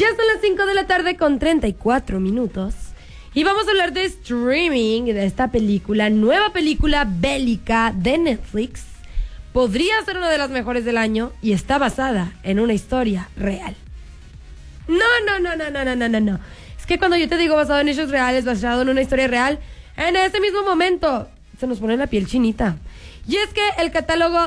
Ya son las 5 de la tarde con 34 minutos. Y vamos a hablar de streaming, de esta película, nueva película bélica de Netflix. Podría ser una de las mejores del año y está basada en una historia real. No. Es que cuando yo te digo basado en hechos reales, basado en una historia real, en ese mismo momento se nos pone la piel chinita. Y es que el catálogo